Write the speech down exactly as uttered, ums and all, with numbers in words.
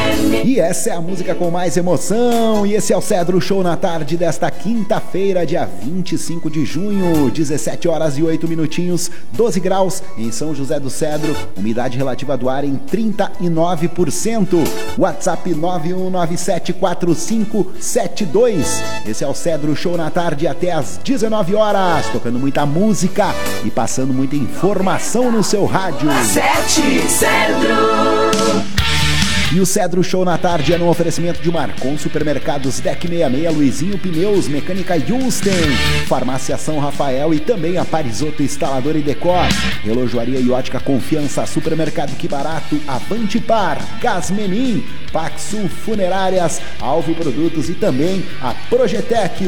E essa é a música com mais emoção. E esse é o Cedro Show na tarde desta quinta-feira, dia vinte e cinco de junho, dezessete horas e oito minutinhos, doze graus em São José do Cedro, umidade relativa do ar em trinta e nove por cento. WhatsApp nove um nove sete quatro cinco sete dois. Esse é o Cedro Show na tarde até às dezenove horas, tocando muita música e passando muita informação no seu rádio. Sete Cedro. E o Cedro Show na tarde é no oferecimento de Marcon Supermercados, Deck sessenta e seis, Luizinho Pneus, Mecânica Yusten, Farmácia São Rafael e também a Parisoto Instalador e Decor, Relojoaria e Ótica Confiança, Supermercado Que Barato, Avante Par, Gasmenin, Paxul Funerárias, Alvo Produtos e também a Projetec.